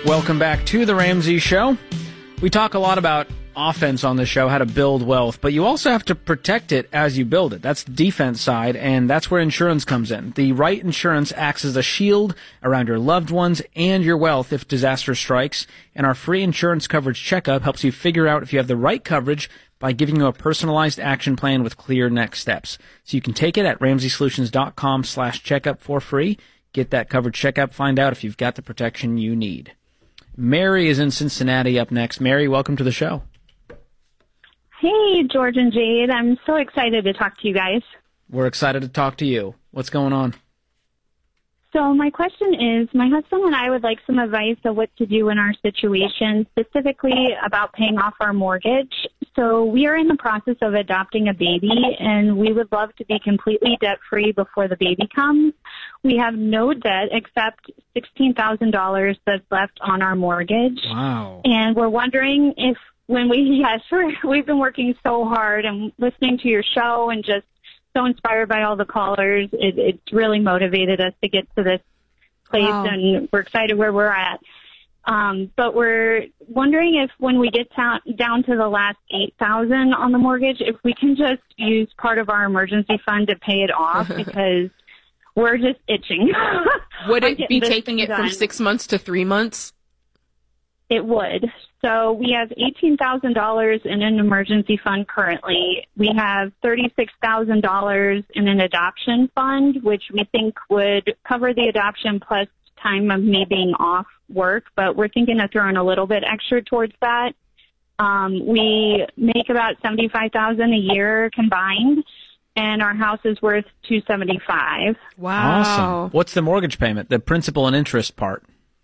Welcome back to The Ramsey Show. We talk a lot about offense on the show, how to build wealth, but you also have to protect it as you build it. That's the defense side, and that's where insurance comes in. The right insurance acts as a shield around your loved ones and your wealth if disaster strikes, and our free insurance coverage checkup helps you figure out if you have the right coverage by giving you a personalized action plan with clear next steps. So you can take it at RamseySolutions.com/checkup for free. Get that coverage checkup, find out if you've got the protection you need. Mary is in Cincinnati up next. Mary, welcome to the show. Hey, George and Jade. I'm so excited to talk to you guys. We're excited to talk to you. What's going on? So my question is, my husband and I would like some advice of what to do in our situation, specifically about paying off our mortgage. So we are in the process of adopting a baby, and we would love to be completely debt-free before the baby comes. We have no debt except $16,000 that's left on our mortgage. Wow. And we're wondering if we've been working so hard and listening to your show and just so inspired by all the callers. It's really motivated us to get to this place, wow. And we're excited where we're at. But we're wondering if when we get down to the last $8,000 on the mortgage, if we can just use part of our emergency fund to pay it off because we're just itching. Would it be taking it from 6 months to 3 months? It would. So we have $18,000 in an emergency fund currently. We have $36,000 in an adoption fund, which we think would cover the adoption plus time of me being off work, but we're thinking of throwing a little bit extra towards that. We make about $75,000 a year combined, and our house is worth $275,000. Wow. Awesome. What's the mortgage payment, the principal and interest part?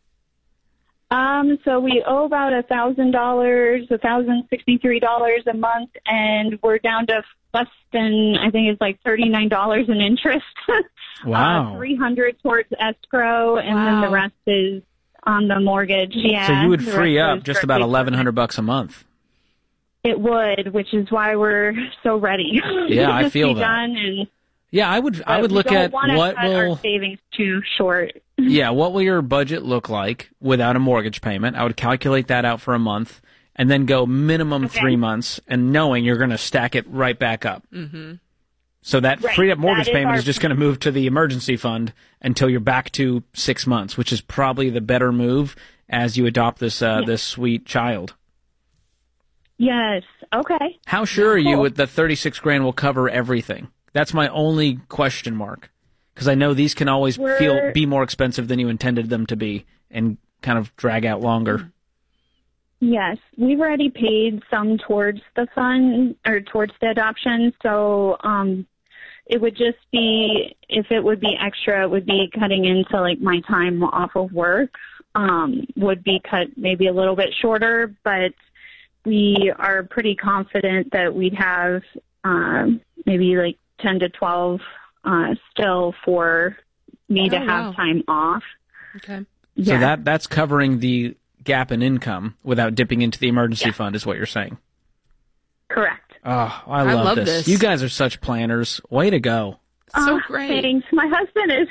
So we owe about $1,000, $1,063 a month, and we're down to less than, I think it's like $39 in interest. Wow. $300 towards escrow, and then the rest is on the mortgage. Yeah. So you would free up just about $1,100 a month. It would, which is why we're so ready. Yeah, I feel that. Done and, yeah, I would look at what will our savings too short. Yeah, what will your budget look like without a mortgage payment? I would calculate that out for a month and then go minimum 3 months and knowing you're going to stack it right back up. Mm-hmm. So that freed up mortgage payment is just going to move to the emergency fund until you're back to 6 months, which is probably the better move as you adopt this this sweet child. Yes. Okay. How sure are you with the $36,000 will cover everything? That's my only question mark. Because I know these can always be more expensive than you intended them to be and kind of drag out longer. Yes, we've already paid some towards the fund or towards the adoption. So it would just be, if it would be extra, it would be cutting into like my time off of work would be cut maybe a little bit shorter. But we are pretty confident that we'd have maybe like 10 to 12 still for me to have time off. Okay. Yeah. So that's covering the gap in income without dipping into the emergency fund is what you're saying. Correct. Oh, I love this. You guys are such planners. Way to go. So great. Thanks. My husband is...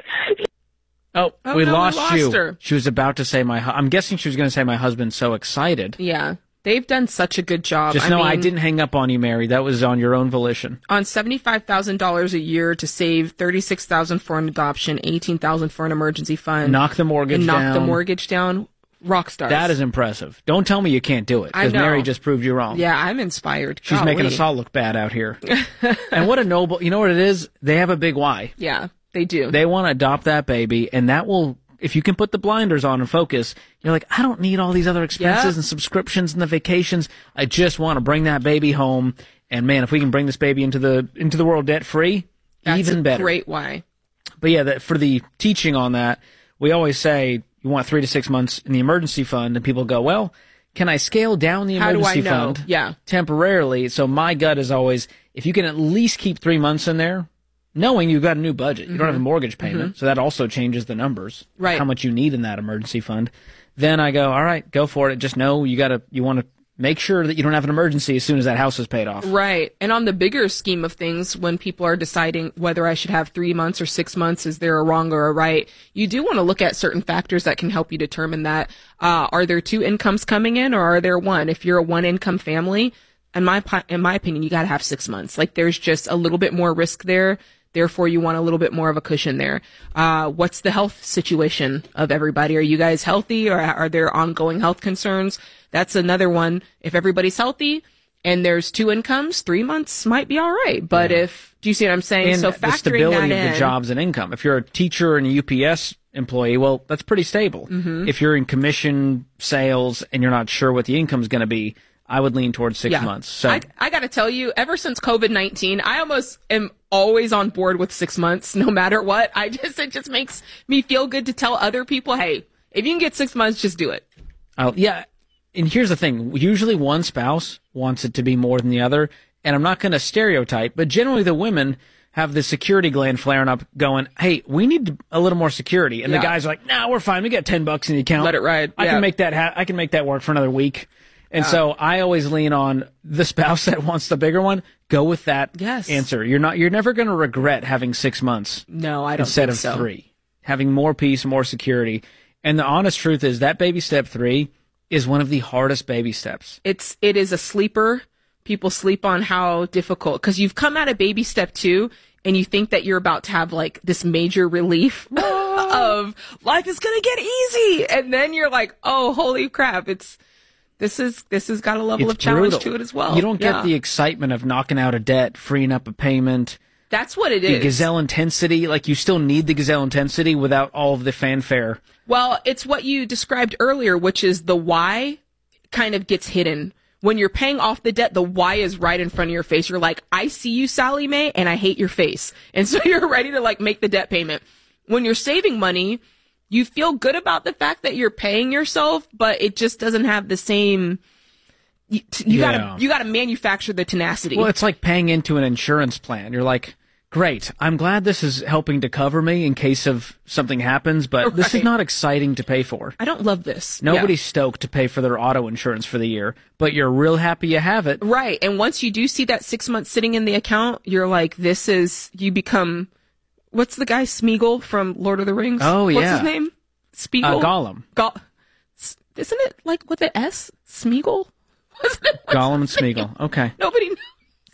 we lost you. Her. She was about to say I'm guessing she was going to say my husband's so excited. Yeah. They've done such a good job. Just know I didn't hang up on you, Mary. That was on your own volition. On $75,000 a year to save $36,000 for an adoption, $18,000 for an emergency fund. Knock the mortgage down. Rock stars. That is impressive. Don't tell me you can't do it, because Mary just proved you wrong. Yeah, I'm inspired. She's making us all look bad out here. And what a noble, you know what it is? They have a big why. Yeah, they do. They want to adopt that baby, and that will, if you can put the blinders on and focus, you're like, I don't need all these other expenses and subscriptions and the vacations. I just want to bring that baby home. And man, if we can bring this baby into the world debt free, even better. That's a great why. But yeah, for the teaching on that, we always say you want 3 to 6 months in the emergency fund, and people go, well, can I scale down the emergency fund temporarily? So my gut is always, if you can at least keep 3 months in there, knowing you've got a new budget, you don't have a mortgage payment, so that also changes the numbers, how much you need in that emergency fund. Then I go, all right, go for it. Just know you want to make sure that you don't have an emergency as soon as that house is paid off. Right. And on the bigger scheme of things, when people are deciding whether I should have 3 months or 6 months, is there a wrong or a right? You do want to look at certain factors that can help you determine that. Are there 2 incomes coming in, or are there 1? If you're a 1-income family, in my opinion, you got to have 6 months. Like, there's just a little bit more risk there. Therefore, you want a little bit more of a cushion there. What's the health situation of everybody? Are you guys healthy, or are there ongoing health concerns? That's another one. If everybody's healthy and there's 2 incomes, 3 months might be all right. But do you see what I'm saying? And so the factoring stability that of the jobs and income. If you're a teacher and a UPS employee, well, that's pretty stable. Mm-hmm. If you're in commission sales and you're not sure what the income's going to be, I would lean towards 6 months. So I got to tell you, ever since COVID-19, I almost am always on board with 6 months, no matter what. It just makes me feel good to tell other people, hey, if you can get 6 months, just do it. Yeah. And here's the thing. Usually one spouse wants it to be more than the other. And I'm not going to stereotype, but generally the women have the security gland flaring up going, hey, we need a little more security. And the guys are like, no, we're fine. We got $10 in the account. Let it ride. I can make that I can make that work for another week. And so I always lean on the spouse that wants the bigger one. Go with that answer. You're never going to regret having 6 months. No, I don't instead think so. of 3. Having more peace, more security. And the honest truth is that baby step 3 is one of the hardest baby steps. It is a sleeper. People sleep on how difficult, because you've come out of baby step 2 and you think that you're about to have like this major relief of life is going to get easy. And then you're like, oh, holy crap. This has got a level of challenge brutal. to it as well. You don't get the excitement of knocking out a debt, freeing up a payment. That's what it the is. Gazelle intensity, like you still need the Gazelle intensity without all of the fanfare. Well, it's what you described earlier, which is the why kind of gets hidden. When you're paying off the debt, the why is right in front of your face. You're like, I see you, Sally Mae, and I hate your face. And so you're ready to like make the debt payment. When you're saving money, you feel good about the fact that you're paying yourself, but it just doesn't have the same. You gotta manufacture the tenacity. Well, it's like paying into an insurance plan. You're like, great, I'm glad this is helping to cover me in case of something happens, but this is not exciting to pay for. I don't love this. Nobody's stoked to pay for their auto insurance for the year, but you're real happy you have it. Right, and once you do see that 6 months sitting in the account, you're like, you become. What's the guy Smeagol from Lord of the Rings? Oh, yeah. What's his name? Spiegel? Gollum. Isn't it like with an S? Smeagol? Gollum and Smeagol. Okay. Nobody knows.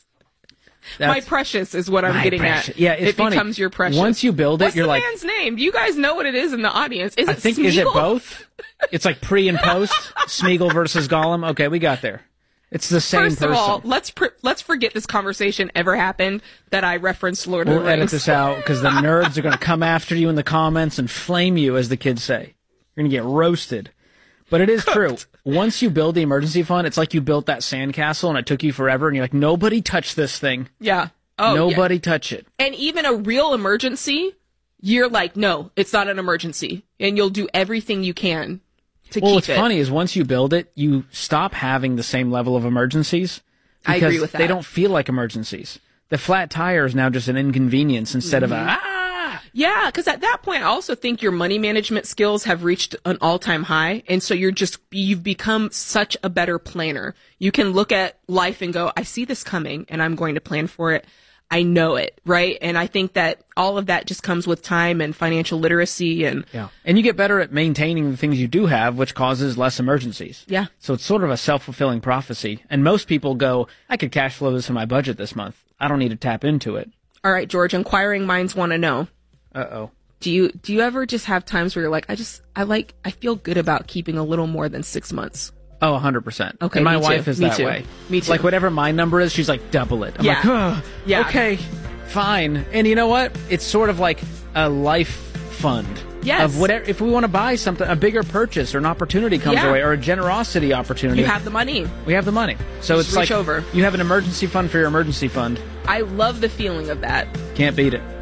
My precious is what I'm getting at. Yeah, it's funny. It becomes your precious. Once you build it, What's you're like... What's the man's name? You guys know what it is in the audience. Is it Is it both? It's like pre and post? Smeagol versus Gollum? Okay, we got there. It's the same person. First of all, let's forget this conversation ever happened that I referenced Lord of the Rings. We'll edit this out because the nerds are going to come after you in the comments and flame you, as the kids say. You're going to get roasted. But it is true. Once you build the emergency fund, it's like you built that sandcastle and it took you forever and you're like, nobody touch this thing. Yeah. Oh, nobody touch it. And even a real emergency, you're like, no, it's not an emergency. And you'll do everything you can to keep it. What's funny is once you build it, you stop having the same level of emergencies. I agree with that. They don't feel like emergencies. The flat tire is now just an inconvenience instead of a, Yeah, because at that point, I also think your money management skills have reached an all-time high. And so you've become such a better planner. You can look at life and go, I see this coming and I'm going to plan for it. I know it, right? And I think that all of that just comes with time and financial literacy and you get better at maintaining the things you do have, which causes less emergencies. Yeah. So it's sort of a self-fulfilling prophecy. And most people go, I could cash flow this in my budget this month. I don't need to tap into it. All right, George, inquiring minds want to know. Uh-oh. Do you ever just have times where you're like, I feel good about keeping a little more than 6 months? Oh, 100%. Okay, and my me wife too. is Me that too. way. Me too. Like whatever my number is, she's like, double it. I'm like, oh, okay, fine. And you know what? It's sort of like a life fund. Yes. Of whatever, if we want to buy something, a bigger purchase or an opportunity comes our way, or a generosity opportunity. You have the money. We have the money. So Just it's like over. You have an emergency fund for your emergency fund. I love the feeling of that. Can't beat it.